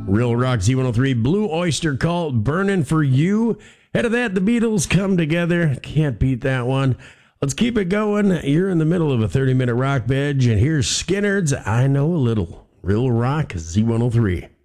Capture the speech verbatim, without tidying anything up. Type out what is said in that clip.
Real Rock Z one oh three, Blue Oyster Cult, Burning for You. Ahead of that, the Beatles Come Together. Can't beat that one. Let's keep it going. You're in the middle of a thirty-minute rock veg, and here's Skinner's I Know a Little. Real Rock Z one oh three.